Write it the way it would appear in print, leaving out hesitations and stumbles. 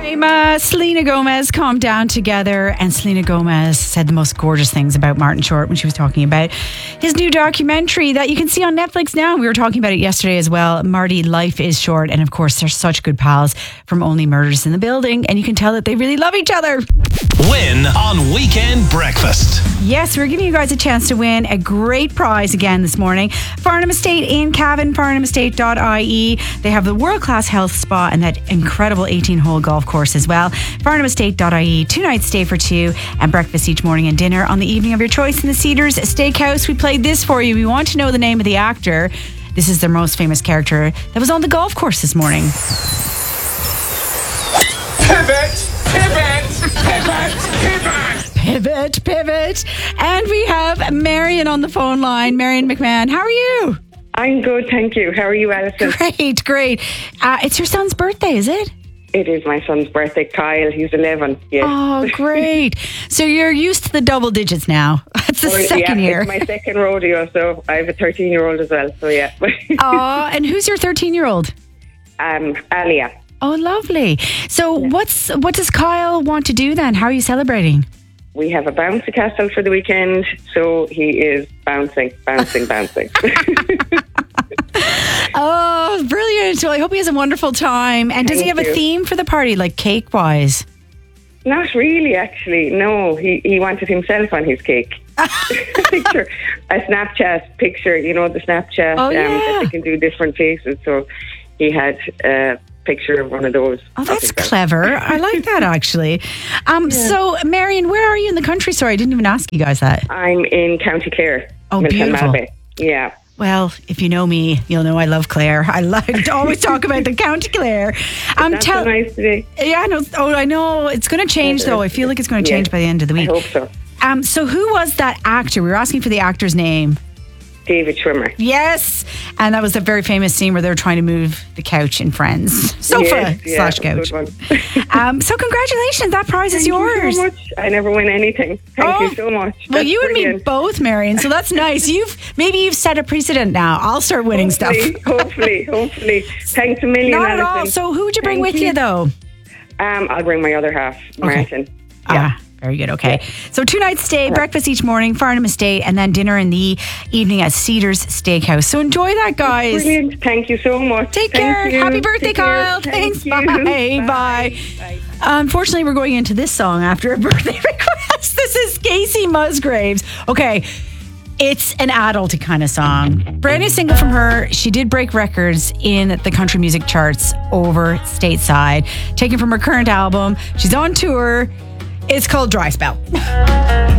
Selena Gomez calmed down together, and Selena Gomez said the most gorgeous things about Martin Short when she was talking about his new documentary that you can see on Netflix now. We were talking about it yesterday as well. Marty, Life is Short. And of course, they're such good pals from Only Murders in the Building, and you can tell that they really love each other. Win on Weekend Breakfast. Yes, we're giving you guys a chance to win a great prize again this morning. Farnham Estate in Cavan, farnhamestate.ie. They have the world-class health spa and that incredible 18-hole golf course as well. farnhamestate.ie. 2 nights stay for 2 and breakfast each morning and dinner on the evening of your choice in the Cedars Steakhouse. We played this for you. We want to know the name of the actor. This is their most famous character that was on the golf course this morning. Pivot. And we have Marion on the phone line. Marion McMahon, how are you? I'm good, thank you. How are you, Alison? Great. It's your son's birthday, is it? It is my son's birthday, Kyle. He's 11. Yes. Oh, great. So you're used to the double digits now. That's the second year. It's my second rodeo, so I have a 13-year-old as well, so yeah. And who's your 13-year-old? Alia. Oh, lovely. So what does Kyle want to do then? How are you celebrating? We have a bouncy castle for the weekend, so he is bouncing. Oh, brilliant. Well, I hope he has a wonderful time. And does he have a theme for the party, like cake-wise? Not really, actually. No, he wanted himself on his cake. A Snapchat picture, the Snapchat that they can do different faces. So he had a picture of one of those. Oh, that's clever. I like that, actually. So, Marion, where are you in the country? Sorry, I didn't even ask you guys that. I'm in County Clare. Oh, beautiful. Yeah. Well, if you know me, you'll know I love Clare. I like to always talk about the County Clare. That's so nice today. Yeah, I know. It's going to change, though. I feel like it's going to change by the end of the week. I hope so. So who was that actor? We were asking for the actor's name. David Schwimmer. Yes. And that was a very famous scene where they were trying to move the couch in Friends. Sofa slash couch. So congratulations. That prize is yours. Thank you so much. I never win anything. Thank you so much. Well, you and me both, Marion. So that's nice. You've set a precedent now. I'll start winning stuff. Hopefully. Thanks a million. Not at all. So who would you bring with you, though? I'll bring my other half, Martin. Yeah. Very good. Okay. So 2 nights stay, breakfast each morning, Farnham Estate, and then dinner in the evening at Cedars Steakhouse. So enjoy that, guys. Brilliant. Thank you so much. Take care. Happy birthday, Kyle. Thanks. Bye. Unfortunately, we're going into this song after a birthday request. This is Casey Musgraves. Okay. It's an adult kind of song. Brand new single from her. She did break records in the country music charts over stateside. Taken from her current album. She's on tour. It's called Dry Spell.